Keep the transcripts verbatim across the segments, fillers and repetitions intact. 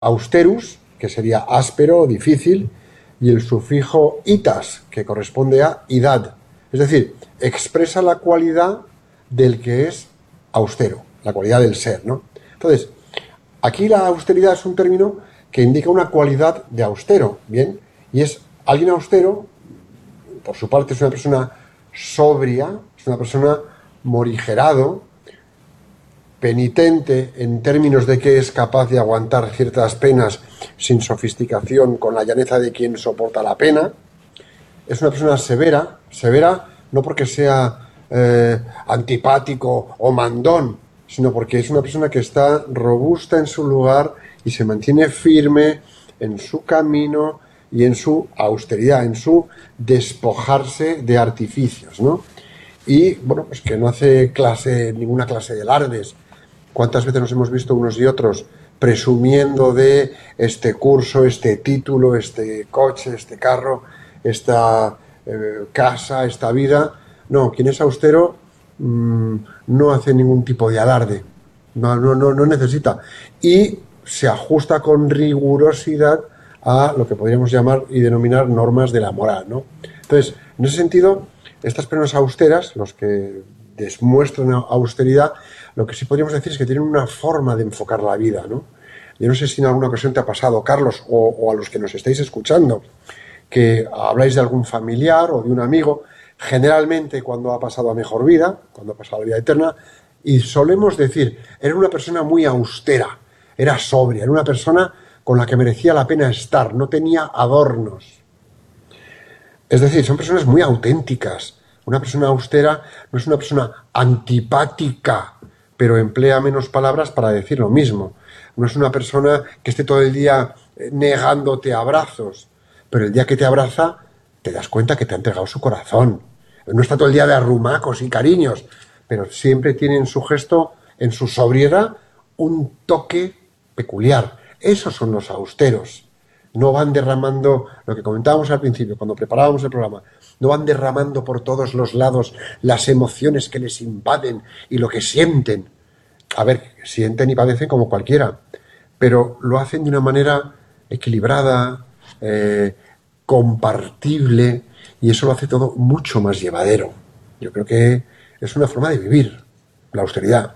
austerus, que sería áspero, difícil, y el sufijo itas, que corresponde a idad. Es decir, expresa la cualidad del que es austero, la cualidad del ser, ¿no? Entonces, aquí la austeridad es un término que indica una cualidad de austero, ¿bien? Y es alguien austero, por su parte, es una persona sobria, es una persona morigerado, penitente en términos de que es capaz de aguantar ciertas penas sin sofisticación, con la llaneza de quien soporta la pena. Es una persona severa, severa no porque sea eh, antipático o mandón, sino porque es una persona que está robusta en su lugar y se mantiene firme en su camino y en su austeridad, en su despojarse de artificios, ¿no? Y, bueno, pues que no hace clase, ninguna clase de alardes. ¿Cuántas veces nos hemos visto unos y otros presumiendo de este curso, este título, este coche, este carro, esta eh, casa, esta vida? No, quien es austero mmm, no hace ningún tipo de alarde, no, no, no, no necesita. Y se ajusta con rigurosidad a lo que podríamos llamar y denominar normas de la moral, ¿no? Entonces, en ese sentido, estas personas austeras, los que demuestran austeridad, lo que sí podríamos decir es que tienen una forma de enfocar la vida, ¿no? Yo no sé si en alguna ocasión te ha pasado, Carlos, o, o a los que nos estáis escuchando, que habláis de algún familiar o de un amigo, generalmente cuando ha pasado a mejor vida, cuando ha pasado a la vida eterna, y solemos decir, era una persona muy austera, era sobria, era una persona con la que merecía la pena estar, no tenía adornos. Es decir, son personas muy auténticas. Una persona austera no es una persona antipática, pero emplea menos palabras para decir lo mismo. No es una persona que esté todo el día negándote abrazos, pero el día que te abraza te das cuenta que te ha entregado su corazón. No está todo el día de arrumacos y cariños, pero siempre tiene en su gesto, en su sobriedad, un toque peculiar. Esos son los austeros. No van derramando, lo que comentábamos al principio, cuando preparábamos el programa, no van derramando por todos los lados las emociones que les invaden y lo que sienten. A ver, sienten y padecen como cualquiera, pero lo hacen de una manera equilibrada, eh, compartible, y eso lo hace todo mucho más llevadero. Yo creo que es una forma de vivir, la austeridad.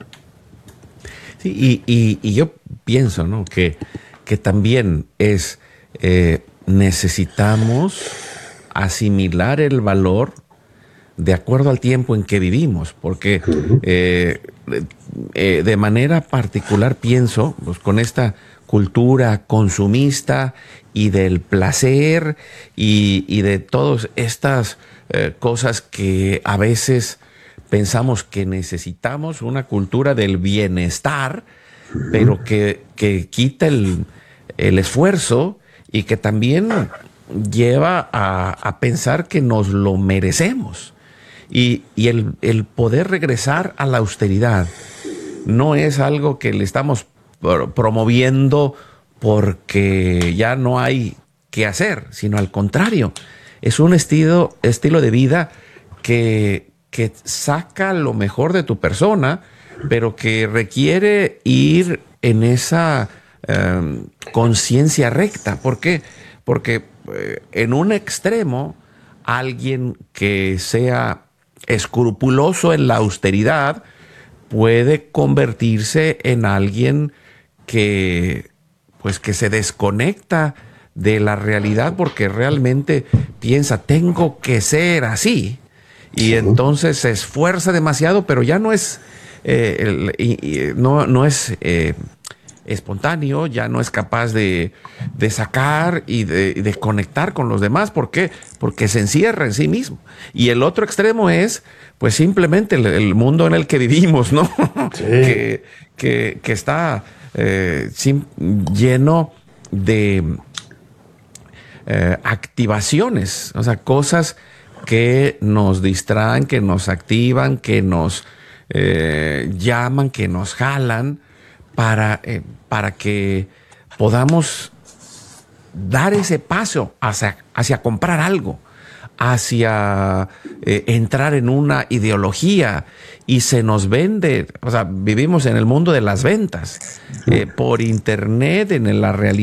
Sí, y, y, y yo pienso, ¿no?, que, que también es... Eh, necesitamos asimilar el valor de acuerdo al tiempo en que vivimos, porque eh, eh, de manera particular pienso, pues, con esta cultura consumista y del placer y, y de todas estas eh, cosas que a veces pensamos que necesitamos, una cultura del bienestar, pero que, que quita el, el esfuerzo y que también lleva a, a pensar que nos lo merecemos. Y, y el, el poder regresar a la austeridad no es algo que le estamos promoviendo porque ya no hay que hacer, sino al contrario, es un estilo, estilo de vida que, que saca lo mejor de tu persona, pero que requiere ir en esa eh, conciencia recta. ¿Por qué? Porque eh, en un extremo, alguien que sea escrupuloso en la austeridad puede convertirse en alguien que, pues, que se desconecta de la realidad porque realmente piensa, tengo que ser así, y entonces se esfuerza demasiado, pero ya no es eh, el, y, y, no, no es eh, espontáneo, ya no es capaz de, de sacar y de, de conectar con los demás. ¿Por qué? Porque se encierra en sí mismo. Y el otro extremo es, pues, simplemente el, el mundo en el que vivimos, ¿no? Sí. que, que, que está eh, sin, lleno de eh, activaciones, o sea, cosas que nos distraen, que nos activan, que nos eh, llaman, que nos jalan para, eh, para que podamos dar ese paso hacia, hacia comprar algo, hacia eh, entrar en una ideología y se nos vende, o sea, vivimos en el mundo de las ventas, eh, por internet, en la realidad.